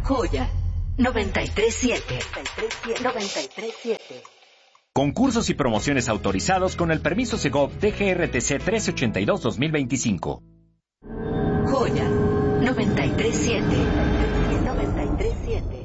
Joya 937. 937. Concursos y promociones autorizados con el permiso Segov DGRTC 1382-2025. Joya 937. 937.